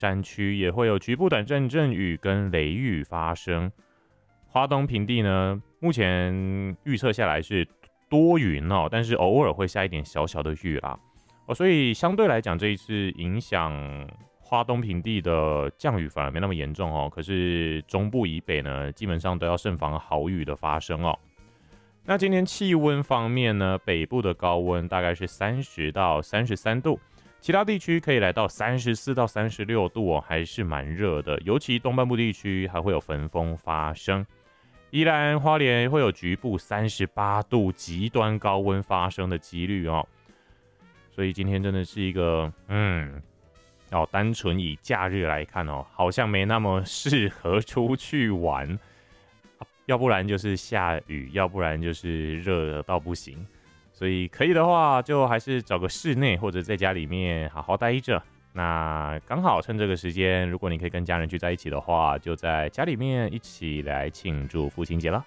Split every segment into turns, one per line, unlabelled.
山区也会有局部短暂阵雨跟雷雨发生。花东平地呢，目前预测下来是多云哦，但是偶尔会下一点小小的雨啦。所以相对来讲，这一次影响花东平地的降雨反而没那么严重哦。可是中部以北呢，基本上都要慎防豪雨的发生哦。那今天气温方面呢，北部的高温大概是30到33度。其他地区可以来到34到36度哦，还是蛮热的。尤其东半部地区还会有焚风发生，宜兰花莲会有局部38度极端高温发生的几率哦。所以今天真的是一个单纯以假日来看哦，好像没那么适合出去玩，要不然就是下雨，要不然就是热到不行。所以可以的话，就还是找个室内或者在家里面好好待着。那刚好趁这个时间，如果你可以跟家人聚在一起的话，就在家里面一起来庆祝父亲节了。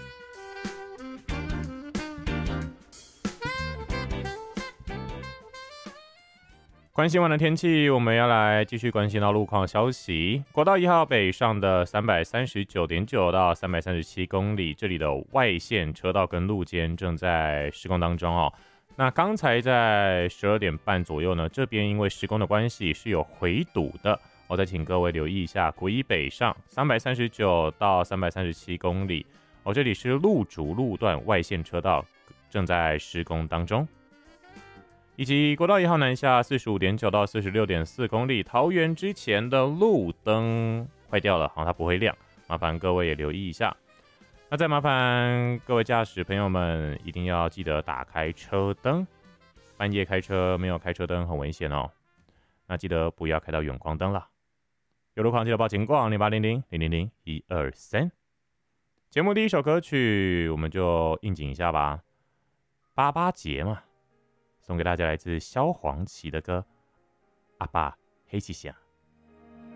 关心完的天气，我们要来继续关心到路况消息。国道1号北上的339.9到337公里，这里的外线车道跟路肩正在施工当中哦。那刚才在12点半左右呢，这边因为施工的关系是有回堵的，我再请各位留意一下。国一北上339到337公里，这里是路竹路段外线车道正在施工当中。以及国道1号南下45.9到46.4公里，桃园之前的路灯坏掉了，它不会亮，麻烦各位也留意一下。那再麻烦各位驾驶朋友们一定要记得打开车灯，半夜开车没有开车灯很危险哦。那记得不要开到远光灯了。有路况记得报警广0800000123。节目第一首歌曲我们就应景一下吧，88节嘛。送给大家来自萧煌奇的歌《阿爸黑气响》。